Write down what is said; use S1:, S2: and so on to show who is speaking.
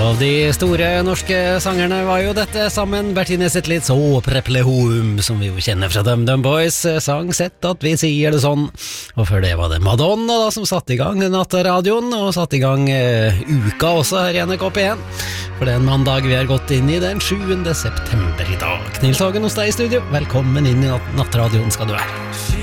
S1: Av de store norske sangerne var jo dette sammen Bertine Zetlitz og Preplehoum, som vi jo kjenner fra DumDum Boys, sang Sett at vi sier det sånn. Og før det var det Madonna da, som satte i gang Nattradioen, og satte i gang uka også her i NRK P1. For det en mandag vi har gått inn i den 7. september i dag. Nils Hagen hos deg i studio, velkommen inn i Nattradioen skal du være.